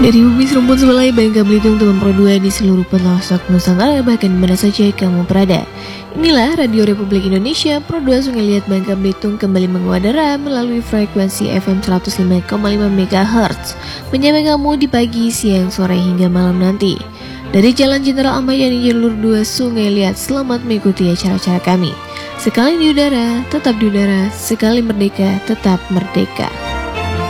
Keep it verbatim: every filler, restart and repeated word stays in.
Dari bumi serumpun sebelai Bangka Belitung Tempat Pro dua di seluruh pelosok Nusantara, bahkan di mana saja kamu berada. Inilah Radio Republik Indonesia Pro dua Sungai Liat Bangka Belitung kembali mengudara melalui frekuensi F M seratus lima koma lima MHz, menyapa kamu di pagi, siang, sore hingga malam nanti. Dari Jalan Jenderal Ahmad Yani Jalur dua Sungai Liat, selamat mengikuti acara-acara kami. Sekali di udara, tetap di udara. Sekali merdeka, tetap merdeka.